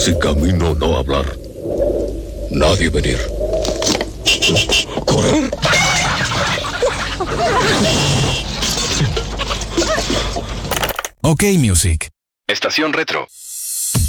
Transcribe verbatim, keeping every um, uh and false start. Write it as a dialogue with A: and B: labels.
A: Si camino no hablar, nadie venir. ¿Correr?
B: Ok, Music.
C: Estación Retro.